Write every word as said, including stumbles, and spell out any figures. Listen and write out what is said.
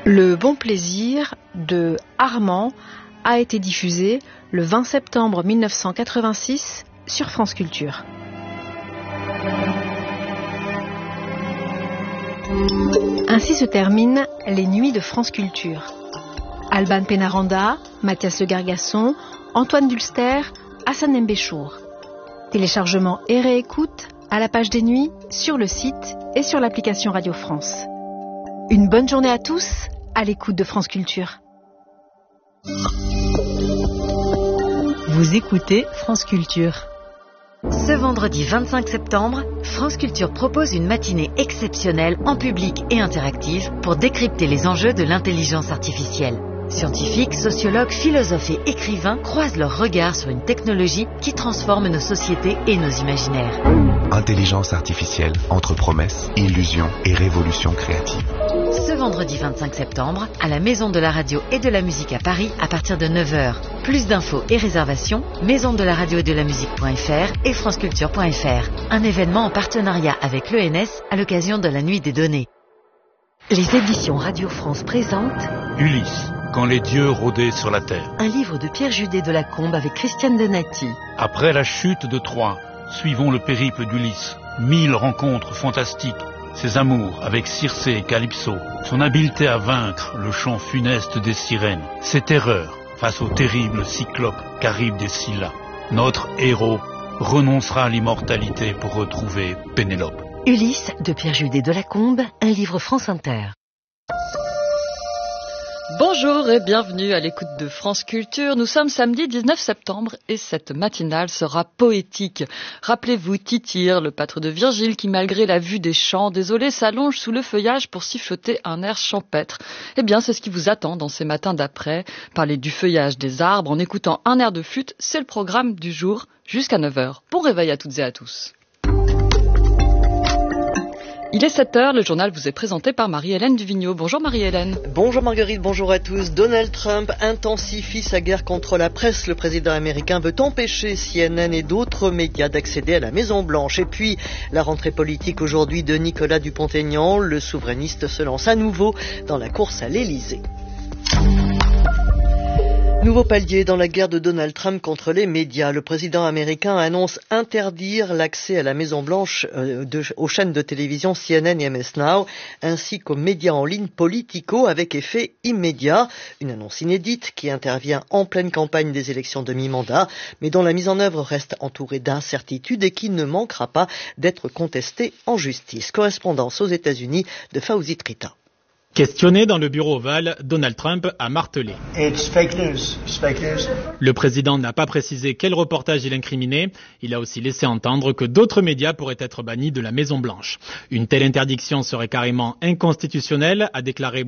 Le Bon Plaisir de Armand a été diffusé le vingt septembre mille neuf cent quatre-vingt-six sur France Culture. Ainsi se terminent les nuits de France Culture. Alban Pénaranda, Mathias Le Gargasson, Antoine Dulster, Hassan Mbéchour. Téléchargement et réécoute à la page des nuits, sur le site et sur l'application Radio France. Une bonne journée à tous, à l'écoute de France Culture. Vous écoutez France Culture. Ce vendredi vingt-cinq septembre, France Culture propose une matinée exceptionnelle en public et interactive pour décrypter les enjeux de l'intelligence artificielle. Scientifiques, sociologues, philosophes et écrivains croisent leurs regards sur une technologie qui transforme nos sociétés et nos imaginaires. Intelligence artificielle entre promesses, illusions et révolution créative. Ce vendredi vingt-cinq septembre, à la Maison de la Radio et de la Musique à Paris, à partir de neuf heures. Plus d'infos et réservations, maison de la radio et de la musique point f r et franceculture point f r. Un événement en partenariat avec l'E N S à l'occasion de la Nuit des Données. Les éditions Radio France présentent Ulysse, quand les dieux rôdaient sur la terre. Un livre de Pierre Judet de Lacombe avec Christiane Donati. Après la chute de Troie, suivons le périple d'Ulysse. Mille rencontres fantastiques. Ses amours avec Circé et Calypso. Son habileté à vaincre le chant funeste des sirènes. Ses terreurs face au terrible cyclope Charybde et Scylla. Notre héros renoncera à l'immortalité pour retrouver Pénélope. Ulysse de Pierre Judet de Lacombe, un livre France Inter. Bonjour et bienvenue à l'écoute de France Culture. Nous sommes samedi dix-neuf septembre et cette matinale sera poétique. Rappelez-vous Tityre, le pâtre de Virgile qui, malgré la vue des champs désolés, s'allonge sous le feuillage pour siffloter un air champêtre. Eh bien, c'est ce qui vous attend dans ces matins d'après. Parler du feuillage des arbres en écoutant un air de flûte, c'est le programme du jour jusqu'à neuf heures. Bon réveil à toutes et à tous. Il est sept heures, le journal vous est présenté par Marie-Hélène Duvigneau. Bonjour Marie-Hélène. Bonjour Marguerite, bonjour à tous. Donald Trump intensifie sa guerre contre la presse. Le président américain veut empêcher C N N et d'autres médias d'accéder à la Maison-Blanche. Et puis, la rentrée politique aujourd'hui de Nicolas Dupont-Aignan. Le souverainiste se lance à nouveau dans la course à l'Élysée. Nouveau palier dans la guerre de Donald Trump contre les médias. Le président américain annonce interdire l'accès à la Maison-Blanche euh, de, aux chaînes de télévision C N N et M S Now, ainsi qu'aux médias en ligne Politico avec effet immédiat. Une annonce inédite qui intervient en pleine campagne des élections de mi-mandat, mais dont la mise en œuvre reste entourée d'incertitudes et qui ne manquera pas d'être contestée en justice. Correspondance aux États-Unis de Fawzi Trita. Questionné dans le bureau ovale, Donald Trump a martelé. It's fake news. It's fake news. Le président n'a pas précisé quel reportage il incriminait. Il a aussi laissé entendre que d'autres médias pourraient être bannis de la Maison-Blanche. Une telle interdiction serait carrément inconstitutionnelle, a déclaré